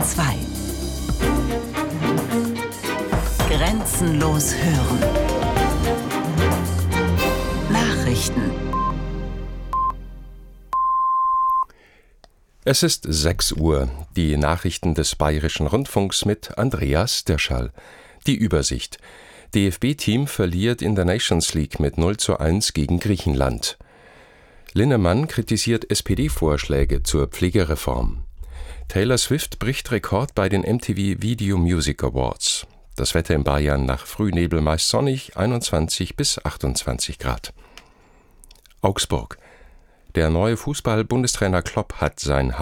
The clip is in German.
2. Grenzenlos hören. Nachrichten. Es ist 6 Uhr. Die Nachrichten des Bayerischen Rundfunks mit Andreas Dirschall. Die Übersicht. DFB-Team verliert in der Nations League mit 0:1 gegen Griechenland. Linnemann kritisiert SPD-Vorschläge zur Pflegereform. Taylor Swift bricht Rekord bei den MTV Video Music Awards. Das Wetter in Bayern nach Frühnebel meist sonnig, 21 bis 28 Grad. Augsburg. Der neue Fußball-Bundestrainer Klopp hat sein